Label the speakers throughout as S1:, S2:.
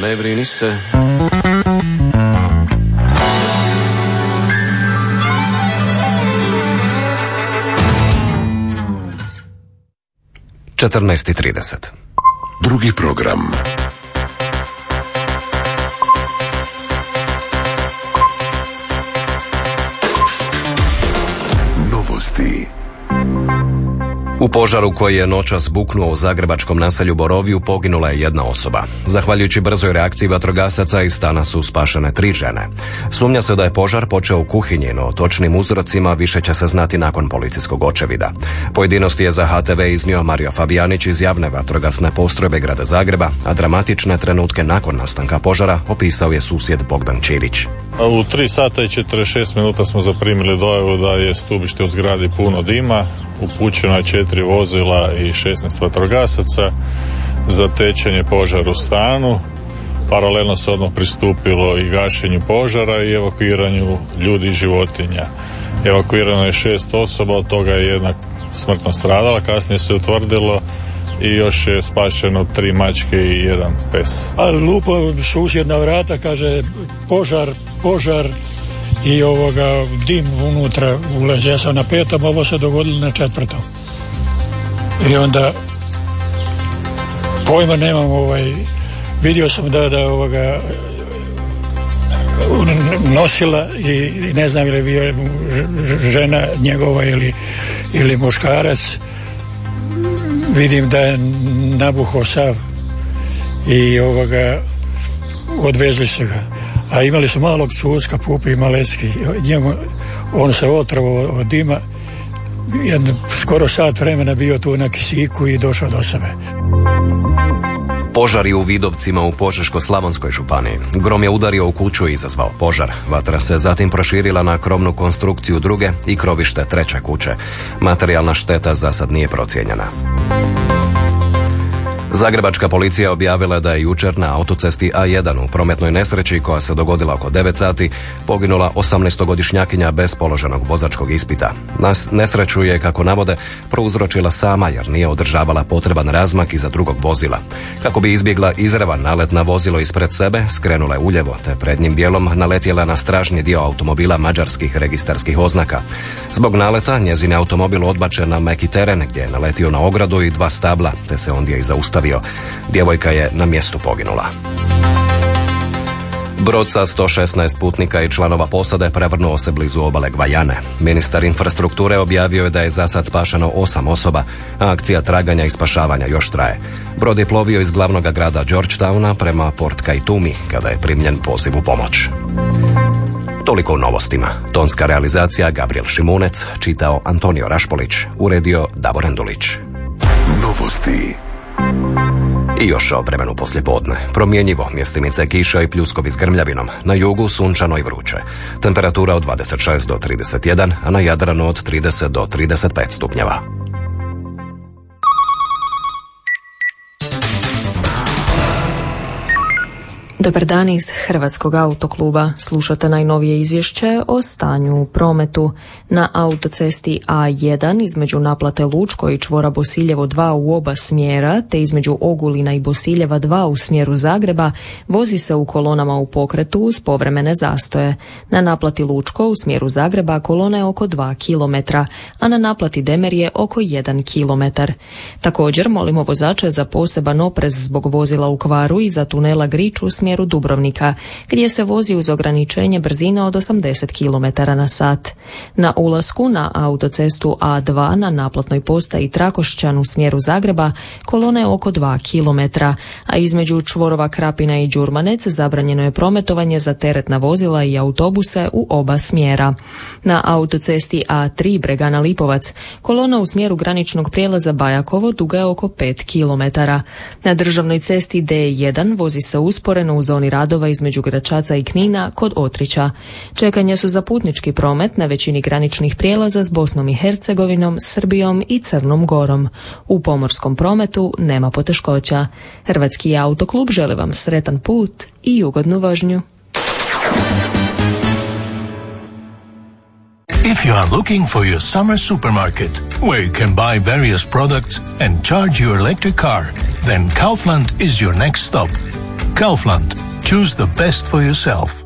S1: ne brini se.
S2: (14:30).
S3: Drugi program. Novosti.
S2: U požaru koji je noćas buknuo u zagrebačkom naselju Boroviju poginula je jedna osoba. Zahvaljujući brzoj reakciji vatrogasaca iz stana su spašene 3 žene. Sumnja se da je požar počeo u kuhinji, no o točnim uzrocima više će se znati nakon policijskog očevida. Pojedinosti je za HTV iznio Mario Fabijanić iz javne vatrogasne postrojbe grada Zagreba, a dramatične trenutke nakon nastanka požara opisao je susjed Bogdan Čirić.
S4: U 3 sata i 46 minuta smo zaprimili dojavu da je stubište u zgradi puno dima. Upućeno je 4 vozila i 16 vatrogasaca. Zatečen je požar u stanu. Paralelno se odmah pristupilo i gašenju požara i evakuiranju ljudi i životinja. Evakuirano je 6 osoba, od toga je 1 smrtno stradala. Kasnije se utvrdilo i još je spašeno 3 mačke i 1 pes.
S5: Ali lupo susjedna vrata, kaže požar i dim unutra ulazi. Ja sam na 5. ovo se dogodilo na 4. I onda pojma nemam, vidio sam da nosila i ne znam ili bio žena njegova ili muškarac. Vidim da je nabuhao sav i odvezli se ga. A imali su malog cucka, Pupi Malecki. On se otrovao od dima. Skoro sat vremena bio tu na kisiku i došao do sebe.
S2: Požar je u Vidovcima u Požeško-slavonskoj županiji. Grom je udario u kuću i izazvao požar. Vatra se zatim proširila na krovnu konstrukciju druge i krovište 3. kuće. Materijalna šteta za sad nije procijenjena. Zagrebačka policija objavila da je jučer na autocesti A1 u prometnoj nesreći koja se dogodila oko 9 sati poginula 18-godišnjakinja bez položenog vozačkog ispita. Nesreću je, kako navode, prouzročila sama jer nije održavala potreban razmak iza drugog vozila. Kako bi izbjegla izravan nalet na vozilo ispred sebe, skrenula je uljevo te prednjim dijelom naletjela na stražnji dio automobila mađarskih registarskih oznaka. Zbog naleta njezin je automobil odbačen na meki teren gdje je naletio na ogradu i 2 stabla te se ondje i zaustavio. Djevojka je na mjestu poginula. Brod sa 116 putnika i članova posade prevrnuo se blizu obale Gvajane. Ministar infrastrukture objavio je da je za sad spašeno 8 osoba, a akcija traganja i spašavanja još traje. Brod je plovio iz glavnog grada Georgetowna prema Port Kaitumi kada je primljen poziv u pomoć. Toliko u novostima. Tonska realizacija Gabriel Šimunec, čitao Antonio Rašpolić, uredio Davor Endulić.
S3: Novosti.
S2: I još o vremenu poslijepodne. Promjenjivo, mjestimice kiša i pljuskovi s grmljavinom. Na jugu sunčano i vruće. Temperatura od 26 do 31, a na Jadranu od 30 do 35 stupnjeva.
S6: Dobar dan iz Hrvatskog autokluba. Slušate najnovije izvješće o stanju u prometu. Na autocesti A1 između naplate Lučko i čvora Bosiljevo 2 u oba smjera, te između Ogulina i Bosiljeva 2 u smjeru Zagreba, vozi se u kolonama u pokretu uz povremene zastoje. Na naplati Lučko u smjeru Zagreba kolona je oko 2 km, a na naplati Demerje oko 1 km. Također molimo vozače za poseban oprez zbog vozila u kvaru i za tunela Grič u smjeru Dubrovnika, gdje se vozi uz ograničenje brzine od 80 km/h. Na ulasku na autocestu A2 na naplatnoj postaji Trakošćan u smjeru Zagreba kolona je oko 2 km, a između čvorova Krapina i Đurmanec zabranjeno je prometovanje za teretna vozila i autobuse u oba smjera. Na autocesti A3 Bregana Lipovac kolona u smjeru graničnog prijelaza Bajakovo duga je oko 5 km. Na državnoj cesti D1 vozi se usporeno u zoni radova između Gračaca i Knina kod Otrića. Čekanja su za putnički promet na većini graničnih prijelaza s Bosnom i Hercegovinom, Srbijom i Crnom Gorom. U pomorskom prometu nema poteškoća. Hrvatski autoklub želi vam sretan put i ugodnu vožnju.
S7: If you are looking for your summer supermarket, where you can buy various products and charge your electric car, then Kaufland is your next stop. Kaufland. Choose the best for yourself.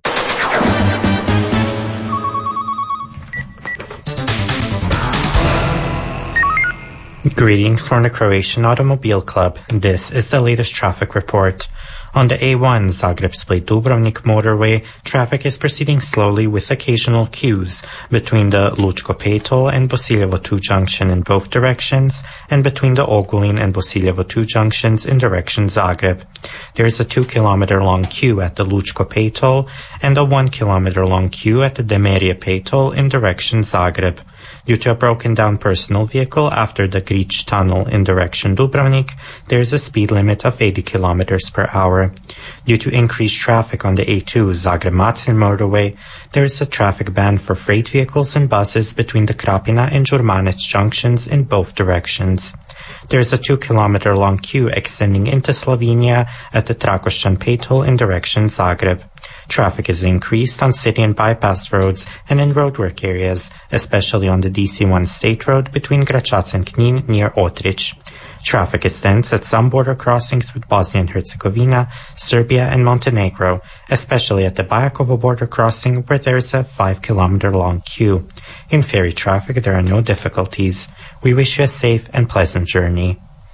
S1: Greetings from the Croatian Automobile Club. This is the latest traffic report. On the A1 Zagreb-Split-Dubrovnik motorway, traffic is proceeding slowly with occasional queues between the Lučko Pay-Toll and Bosiljevo 2 junction in both directions, and between the Ogulin and Bosiljevo 2 junctions in direction Zagreb. There is a 2-kilometer-long queue at the Lučko Pay-Toll and a 1-kilometer-long queue at the Demerije Pay-Toll in direction Zagreb. Due to a broken-down personal vehicle after the Grič tunnel in direction Dubrovnik, there is a speed limit of 80 kilometers per hour. Due to increased traffic on the A2 Zagreb-Macelj motorway, there is a traffic ban for freight vehicles and buses between the Krapina and Žurmanec junctions in both directions. There is a 2-kilometer-long queue extending into Slovenia at the Trakošćan Pay-Toll in direction Zagreb. Traffic is increased on city and bypass roads and in roadwork areas, especially on the DC1 state road between Gračac and Knin near Otrić. Traffic is dense at some border crossings with Bosnia and Herzegovina, Serbia and Montenegro, especially at the Bajakovo border crossing where there is a 5-kilometer-long queue. In ferry traffic there are no difficulties. We wish you a safe and pleasant journey.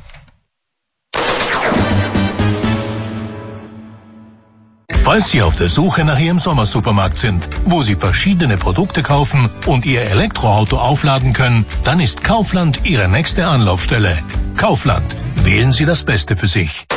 S7: Falls Sie auf der Suche nach Ihrem Sommersupermarkt sind, wo Sie verschiedene Produkte kaufen und Ihr Elektroauto aufladen können, dann ist Kaufland Ihre nächste Anlaufstelle. Kaufland. Wählen Sie das Beste für sich.